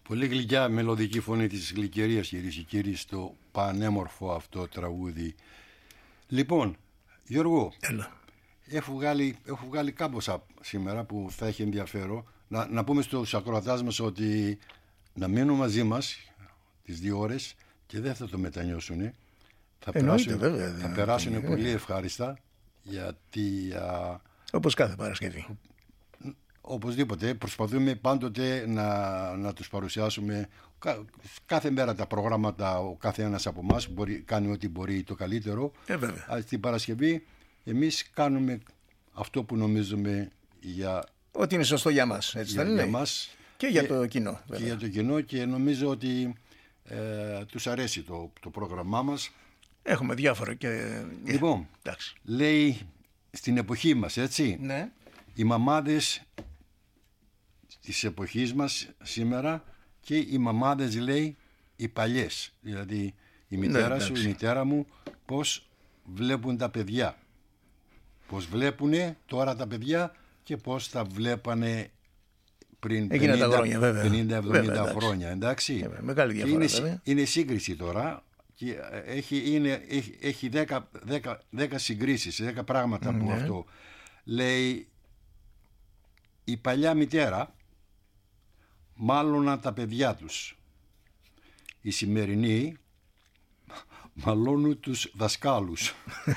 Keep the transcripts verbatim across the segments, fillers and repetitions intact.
Πολύ γλυκιά μελωδική φωνή της Γλυκερίας, κυρίες και κύριοι, στο πανέμορφο αυτό τραγούδι. Λοιπόν, Γιώργο, Έλα. Έχω βγάλει, έχω βγάλει κάμποσα σήμερα που θα έχει ενδιαφέρον. Να, να πούμε στους ακροατάς μας ότι να μείνουν μαζί μας τις δύο ώρες και δεν θα το μετανιώσουν. Θα Εννοείται, περάσουν, βέβαια, θα ναι, περάσουν ναι, πολύ ναι. ευχάριστα, γιατί α, Όπως κάθε Παρασκευή. οπωσδήποτε προσπαθούμε πάντοτε να, να τους παρουσιάσουμε κα, κάθε μέρα τα προγράμματα. Ο κάθε ένας από εμάς μπορεί, κάνει ό,τι μπορεί το καλύτερο. Ε, βέβαια. Α, στην Παρασκευή εμείς κάνουμε αυτό που νομίζουμε για, Ό,τι είναι σωστό για μας, έτσι για, δεν για είναι. μας Και για το κοινό. και Βέβαια. για το κοινό, και νομίζω ότι ε, τους αρέσει το, το πρόγραμμά μας. Έχουμε διάφορα και... Λοιπόν, Εντάξει. λέει στην εποχή μας, έτσι, Ναι. οι μαμάδες της εποχής μας σήμερα και οι μαμάδες, λέει, οι παλιές. Δηλαδή η μητέρα Ναι, σου, εντάξει. η μητέρα μου, πώς βλέπουν τα παιδιά. Πώς βλέπουνε τώρα τα παιδιά και πώς τα βλέπανε πριν Εκείνα τα χρόνια, βέβαια. πενήντα εβδομήντα Βέβαια, εντάξει. χρόνια. Εντάξει. Ε, μεγάλη Και διαφορά, είναι, βέβαια. είναι σύγκριση τώρα. Και έχει, είναι, έχει, έχει δέκα, δέκα, δέκα συγκρίσεις, δέκα πράγματα που Ναι. αυτό λέει. Η παλιά μητέρα μάλωναν τα παιδιά τους. Οι σημερινοί μαλώνουν τους δασκάλους.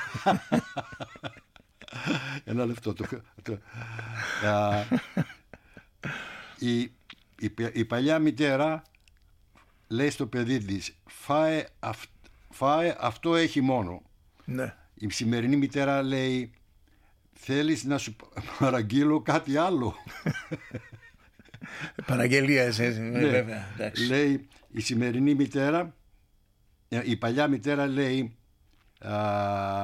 Ένα λεπτό. Το, το, α, η, η, η παλιά μητέρα λέει στο παιδί της, φάε, αυ, φάε αυτό έχει μόνο. Ναι. Η σημερινή μητέρα λέει, θέλεις να σου παραγγείλω κάτι άλλο? Παραγγελία, εσύ, Ναι. βέβαια. Εντάξει. Λέει η σημερινή μητέρα, η παλιά μητέρα λέει, α,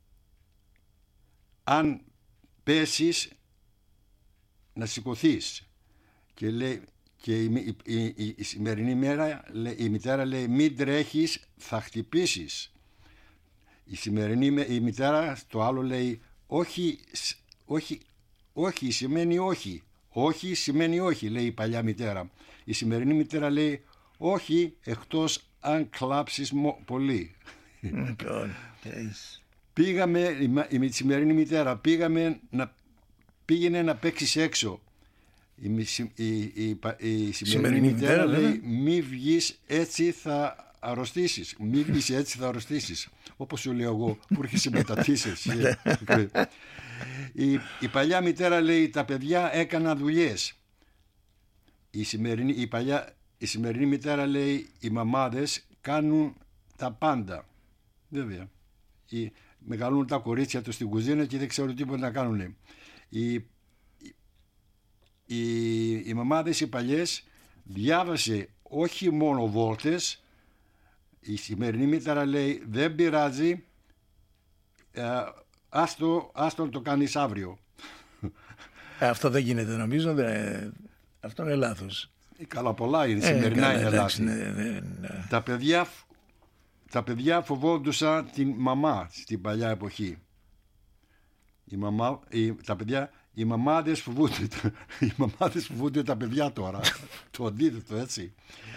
αν πέσεις να σηκωθείς, και λέει, και η, η, η, η σημερινή μέρα, λέει, η μητέρα λέει, μην τρέχεις, θα χτυπήσεις. Η σημερινή η μητέρα το άλλο λέει, όχι, όχι, όχι σημαίνει όχι. Όχι σημαίνει όχι, λέει η παλιά μητέρα. Η σημερινή μητέρα λέει, όχι, εκτός αν κλάψεις πολύ. Λοιπόν, έχεις. Πήγαμε, η, η σημερινή μητέρα πήγαμε να, πήγαινε να παίξεις έξω. Η, η, η, η, η σημερινή, σημερινή μητέρα, μητέρα λέει, μη βγεις, έτσι θα αρρωστήσεις. Μη βγεις, έτσι θα αρρωστήσεις. Όπως σου λέω εγώ που έρχεσαι μετατήσεις. η, η παλιά μητέρα λέει, τα παιδιά έκαναν δουλειές. Η σημερινή, η, παλιά, η σημερινή μητέρα λέει, οι μαμάδες κάνουν τα πάντα. Βέβαια. Οι, μεγαλώνουν τα κορίτσια τους στην κουζίνα και δεν ξέρουν τίποτα να κάνουν. Οι, οι, οι μαμάδες οι παλιές διάβασε όχι μόνο βόλτες. Η σημερινή μήτερα λέει, δεν πειράζει, ε, άστο, άστο το κάνεις αύριο. Ε, αυτό δεν γίνεται νομίζω, δεν... αυτό είναι λάθος. Ε, καλά, πολλά είναι, σημερινά καλά, είναι εντάξει, λάθη. ναι, ναι, ναι. Τα παιδιά, τα παιδιά φοβόντουσαν την μαμά στην παλιά εποχή. Η μαμά, η, τα παιδιά, οι μαμάδες φοβούνται, οι μαμάδες φοβούνται τα παιδιά τώρα. Το αντίθετο, έτσι.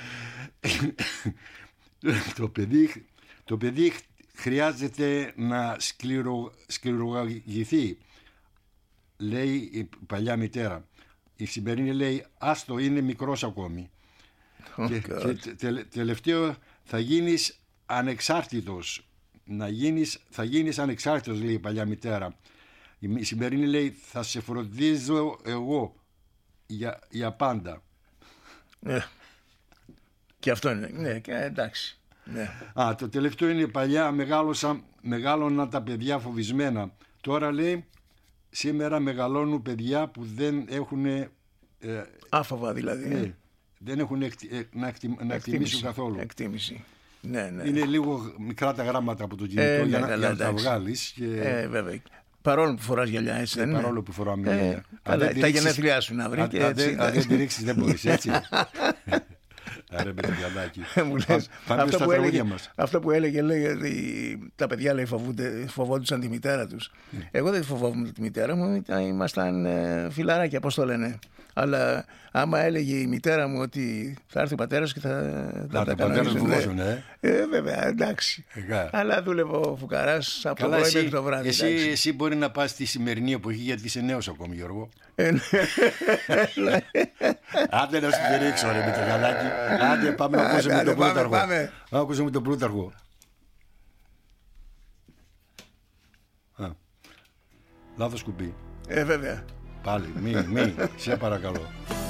το, παιδί, το παιδί χρειάζεται να σκληρο, σκληρογαγηθεί, λέει η παλιά μητέρα. Η σημερινή λέει, άστο, είναι μικρός ακόμη. Oh, και, και τε, τελευταίο, θα γίνεις ανεξάρτητος. Να γίνεις, θα γίνεις ανεξάρτητος, λέει η παλιά μητέρα. Η σημερινή λέει, θα σε φροντίζω εγώ για, για πάντα. Ε, και αυτό είναι, ναι, και εντάξει. Ναι. Α, το τελευταίο είναι, παλιά μεγάλωσαν, μεγάλωναν τα παιδιά φοβισμένα. Τώρα λέει, σήμερα μεγαλώνουν παιδιά που δεν έχουν ε, άφοβα δηλαδή. ναι, δεν έχουν εκτι, ε, να, εκτι, να εκτιμήσουν καθόλου. Εκτίμηση. Ναι, ναι. Είναι λίγο μικρά τα γράμματα από το κινητό ε, για, ναι, να, καλά, για να τα εντάξει. βγάλεις και... ε, βέβαια. Παρόλο που φοράς γυαλιά, έτσι δεν είναι. Παρόλο που φοράμε ε, γυαλιά. καλά, τα γενέθλιά σου να βρει. Αν δεν τη ρίξεις δεν μπορείς, έτσι. Άρα με το Γιαννάκη. Μου λες, Πάμε αυτό, στα που έλεγε, τραγούδια μας. αυτό που έλεγε, λέει ότι τα παιδιά λέει, φοβούνται, φοβόντουσαν τη μητέρα τους. Εγώ δεν φοβόμουν τη μητέρα μου, ήταν- ήμασταν ε, φιλαράκια, πώς το λένε. Αλλά άμα έλεγε η μητέρα μου ότι θα έρθει ο πατέρας και θα τα Α, τα το πατέρα κανονίζουν, φοβόσουν, ναι. ε. Ε, βέβαια, εντάξει. Εγά. Αλλά δούλευε ο φουκαράς από το Καλά, πρωί εσύ, μέχρι το βράδυ. εσύ, εντάξει. εσύ μπορεί να πας στη σημερινή εποχή γιατί είσαι νέος ακόμη, Γιώργο. Ε, ναι. Άντε να σου τη ρίξω ρε με το Γιαννάκη. Άντε πάμε να ακούσουμε Άντε, τον πάμε, Πλούταρχο. πάμε. Να ακούσουμε τον Πλούταρχο. Α, λάθος κουμπί. Ε, βέβαια. Πάλι, μη, μη, σε παρακαλώ.